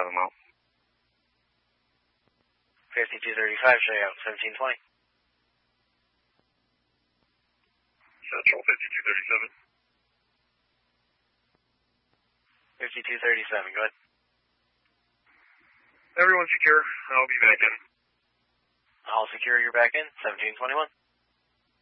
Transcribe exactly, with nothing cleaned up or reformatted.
seven mile. fifty-two thirty-five, show you out, seventeen twenty. Central, fifty-two thirty-seven. fifty-two thirty-seven, go ahead. Everyone secure. I'll be back in. All secure, you're back in, seventeen twenty-one.